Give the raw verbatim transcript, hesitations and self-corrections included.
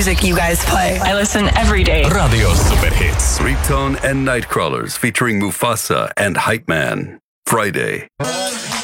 music you guys play. I listen every day. Radio Superhits. Ringtone and Nightcrawlers featuring Mufasa and Hype Man. Friday.